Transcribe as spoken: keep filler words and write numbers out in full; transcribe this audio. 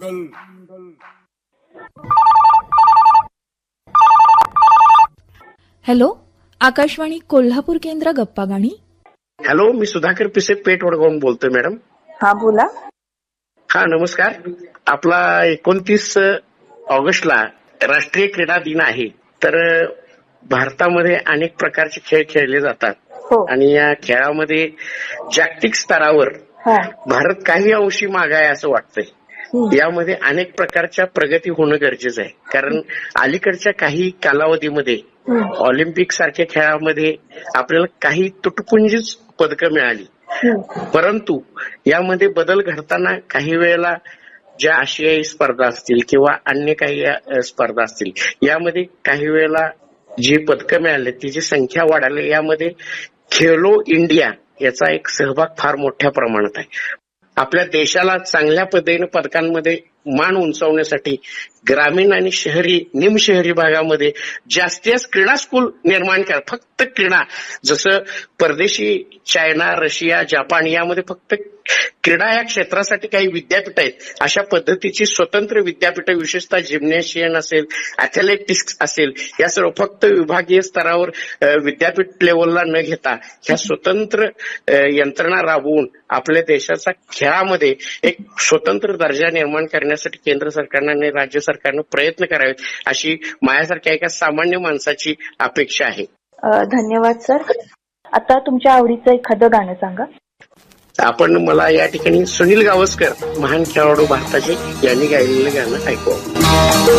Hello, Akashvani Kolhapur केंद्र गप्पा गाणी. हॅलो, मी सुधाकर पिसे पेठ वडगावून बोलतोय मॅडम. हा बोला. हा नमस्कार. आपला एकोणतीस ऑगस्टला राष्ट्रीय क्रीडा दिन आहे. तर भारतामध्ये अनेक प्रकारचे खेळ खेळले जातात. हो. आणि या खेळामध्ये जागतिक स्तरावर हा. भारत काही अंशी मागे आहे असं वाटतंय. यामध्ये अनेक प्रकारच्या प्रगती होणं गरजेचं आहे. कारण अलीकडच्या काही कालावधीमध्ये ऑलिम्पिक सारख्या खेळामध्ये आपल्याला काही तुटपुंजीच पदकं मिळाली. परंतु यामध्ये बदल घडताना काही वेळेला ज्या आशियाई स्पर्धा असतील किंवा अन्य काही स्पर्धा असतील, यामध्ये काही वेळेला जी पदकं मिळाली तिची संख्या वाढाली. यामध्ये खेलो इंडिया याचा एक सहभाग फार मोठ्या प्रमाणात आहे. आपल्या देशाला चांगल्या पद्धतीने पदकांमध्ये मान उंचावण्यासाठी ग्रामीण आणि शहरी निमशहरी भागामध्ये जास्तीत जास्त क्रीडा स्कूल निर्माण करा. फक्त क्रीडा, जसं परदेशी चायना, रशिया, जपान यामध्ये फक्त क्रीडा या क्षेत्रासाठी काही विद्यापीठ आहेत. अशा पद्धतीची स्वतंत्र विद्यापीठ, विशेषतः जिम्नॅशियन असेल, ॲथलेटिक्स असेल, या सर्व फक्त विभागीय स्तरावर विद्यापीठ लेवलला न घेता ह्या स्वतंत्र यंत्रणा राबवून आपल्या देशाचा खेळामध्ये एक स्वतंत्र दर्जा निर्माण करण्यासाठी केंद्र सरकारनं आणि राज्य सरकारनं प्रयत्न करावेत, अशी माझ्यासारख्या एका सामान्य माणसाची अपेक्षा आहे. धन्यवाद सर. आता तुमच्या आवडीचं एखादं गाणं सांगा. आपण मला या ठिकाणी सुनील गावस्कर, महान खेळाडू भारताचे, यांनी गायलेलं गाणं ऐकू.